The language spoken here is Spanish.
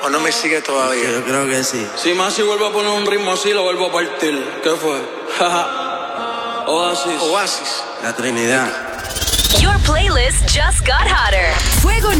¿O no me sigue todavía? Yo creo que sí. Si Masi vuelve a poner un ritmo así, lo vuelvo a partir. ¿Qué fue? Oasis. La Trinidad. Your playlist just got hotter. Fuego